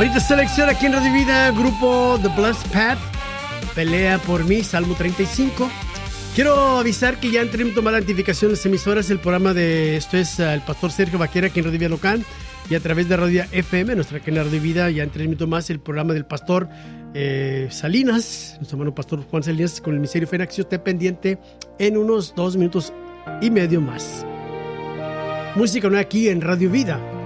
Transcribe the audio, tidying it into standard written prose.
Ahorita selección aquí en Radio Vida, grupo The Blessed Path, Pelea por mí, Salmo 35. Quiero avisar que ya han tomado la identificación las emisoras, el programa de, esto es el pastor Sergio Vaquera aquí en Radio Vida Local, y a través de Radio FM, nuestra cadena Radio Vida, ya en 3 minutos más el programa del pastor Salinas, nuestro hermano pastor Juan Salinas con el Ministerio Fénix. Esté pendiente en unos 2 minutos y medio más. Música no aquí en Radio Vida.